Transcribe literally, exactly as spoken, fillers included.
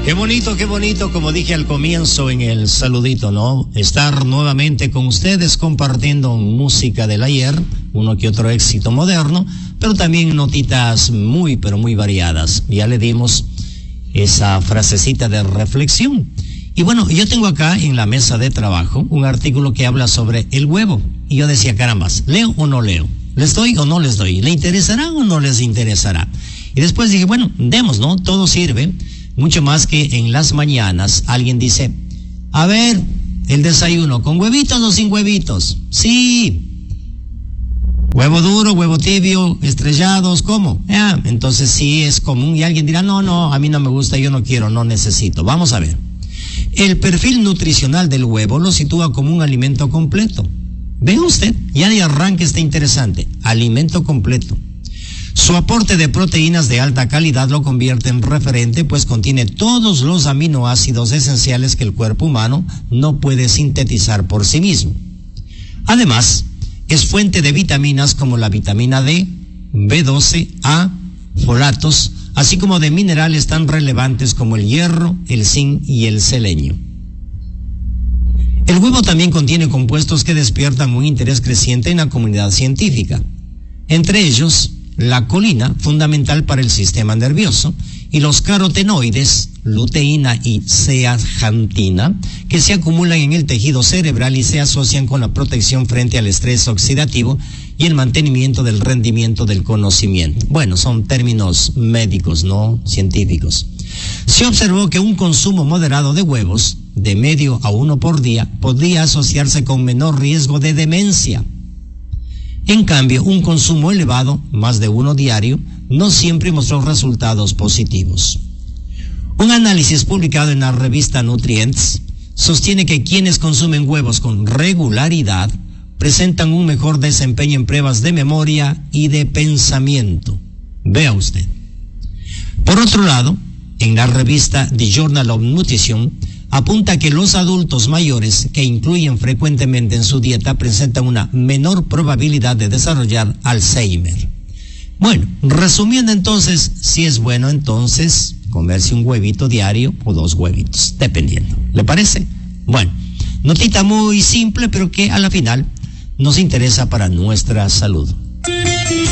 Qué bonito, qué bonito, como dije al comienzo en el saludito, ¿no? Estar nuevamente con ustedes compartiendo música del ayer, uno que otro éxito moderno, pero también notitas muy, pero muy variadas. Ya le dimos esa frasecita de reflexión. Y bueno, yo tengo acá en la mesa de trabajo un artículo que habla sobre el huevo. Y yo decía, carambas, ¿leo o no leo? ¿Les doy o no les doy? ¿Le interesará o no les interesará? Y después dije, bueno, demos, ¿no? Todo sirve. Mucho más que en las mañanas alguien dice, a ver, el desayuno, ¿con huevitos o sin huevitos? Sí. Huevo duro, huevo tibio, estrellados, ¿cómo? Ah, entonces sí es común y alguien dirá, no, no, a mí no me gusta, yo no quiero, no necesito. Vamos a ver. El perfil nutricional del huevo lo sitúa como un alimento completo. Ve usted, ya de arranque está interesante. Alimento completo. Su aporte de proteínas de alta calidad lo convierte en referente, pues contiene todos los aminoácidos esenciales que el cuerpo humano no puede sintetizar por sí mismo. Además, es fuente de vitaminas como la vitamina D, B doce, A, folatos, así como de minerales tan relevantes como el hierro, el zinc y el selenio. El huevo también contiene compuestos que despiertan un interés creciente en la comunidad científica. Entre ellos, la colina, fundamental para el sistema nervioso, y los carotenoides, luteína y zeaxantina, que se acumulan en el tejido cerebral y se asocian con la protección frente al estrés oxidativo y el mantenimiento del rendimiento del conocimiento. Bueno, son términos médicos, no científicos. Se observó que un consumo moderado de huevos, de medio a uno por día, podría asociarse con menor riesgo de demencia. En cambio, un consumo elevado, más de uno diario, no siempre mostró resultados positivos. Un análisis publicado en la revista Nutrients sostiene que quienes consumen huevos con regularidad presentan un mejor desempeño en pruebas de memoria y de pensamiento. Vea usted. Por otro lado, en la revista The Journal of Nutrition, apunta que los adultos mayores que incluyen frecuentemente en su dieta presentan una menor probabilidad de desarrollar Alzheimer. Bueno, resumiendo entonces, si es bueno entonces comerse un huevito diario o dos huevitos, dependiendo. ¿Le parece? Bueno, notita muy simple, pero que a la final nos interesa para nuestra salud.